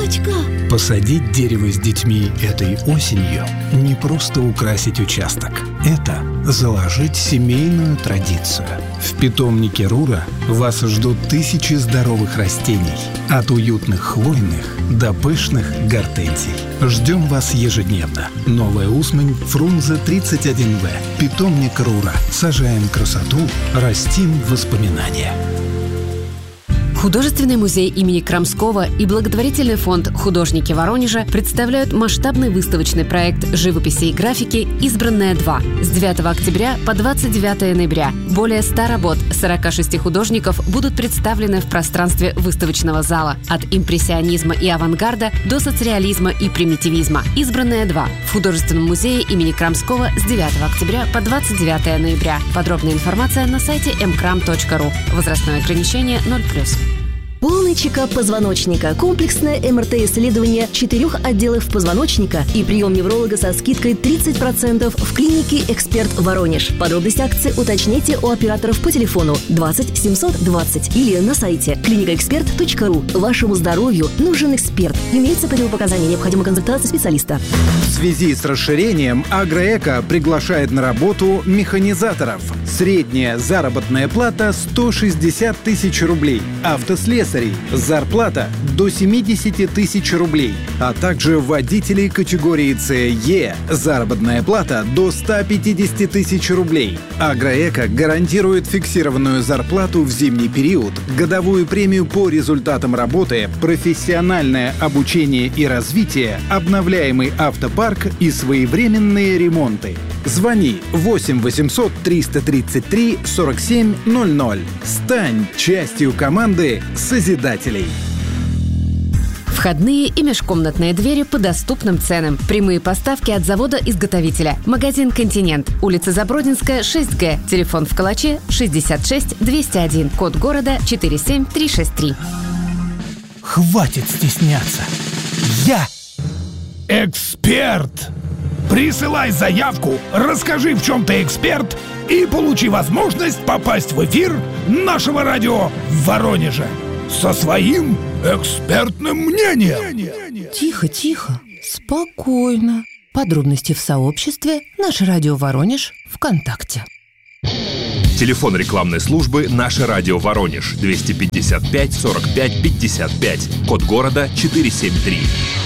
Яблочко! Посадить дерево с детьми этой осенью – не просто украсить участок. Это заложить семейную традицию. В питомнике Рура вас ждут тысячи здоровых растений. От уютных хвойных до пышных гортензий. Ждем вас ежедневно. Новая Усмань, Фрунзе 31В. Питомник Рура. Сажаем красоту, растим воспоминания. Художественный музей имени Крамского и благотворительный фонд «Художники Воронежа» представляют масштабный выставочный проект живописи и графики «Избранная 2» с 9 октября по 29 ноября. Более 100 работ 46 художников будут представлены в пространстве выставочного зала от импрессионизма и авангарда до соцреализма и примитивизма. «Избранная 2» в Художественном музее имени Крамского с 9 октября по 29 ноября. Подробная информация на сайте mkram.ru. Возрастное ограничение 0+. Полный чекап позвоночника, комплексное МРТ-исследование 4 отделов позвоночника и прием невролога со скидкой 30% в клинике «Эксперт Воронеж». Подробности акции уточните у операторов по телефону 20 720 или на сайте clinicaexpert.ru. Вашему здоровью нужен эксперт. Имеются противопоказания, необходима консультация специалиста. В связи с расширением «Агроэко» приглашает на работу механизаторов. Средняя заработная плата 160 тысяч рублей. Автослесарей зарплата до 70 тысяч рублей, а также водителей категории С-Е заработная плата до 150 тысяч рублей. «Агроэко» гарантирует фиксированную зарплату в зимний период, годовую премию по результатам работы, профессиональное обучение и развитие, обновляемый автопарк и своевременные ремонты. Звони 8 800 333 47 00. Стань частью команды созидателей. Входные и межкомнатные двери по доступным ценам. Прямые поставки от завода-изготовителя. Магазин «Континент». Улица Забродинская, 6Г. Телефон в Калаче 66 201. Код города 47363. Хватит стесняться. Я эксперт. Присылай заявку, расскажи, в чем ты эксперт, и получи возможность попасть в эфир нашего радио в Воронеже со своим экспертным мнением. Тихо, тихо, спокойно. Подробности в сообществе «Наше радио Воронеж» ВКонтакте. Телефон рекламной службы «Наше радио Воронеж» 255 45 55. Код города 473.